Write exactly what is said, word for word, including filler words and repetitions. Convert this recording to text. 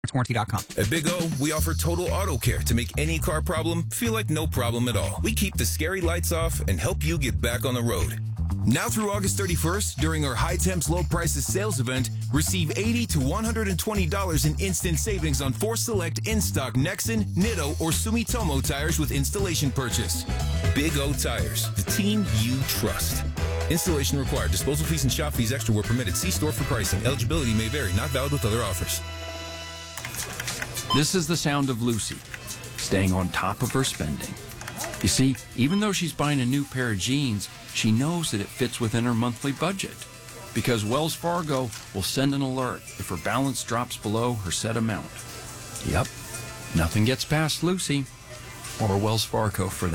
warranty dot com. At Big O, we offer total auto care to make any car problem feel like no problem at all. We keep the scary lights off and help you get back on the road. Now through August thirty-first, during our High Temps Low Prices sales event, receive eighty to one hundred twenty dollars in instant savings on four select in-stock Nexen, Nitto, or Sumitomo tires with installation purchase. Big O Tires, the team you trust. Installation required. Disposal fees and shop fees extra were permitted. See store for pricing. Eligibility may vary. Not valid with other offers. This is the sound of Lucy, staying on top of her spending. You see, even though she's buying a new pair of jeans, she knows that it fits within her monthly budget. Because Wells Fargo will send an alert if her balance drops below her set amount. Yep, nothing gets past Lucy, or Wells Fargo for that.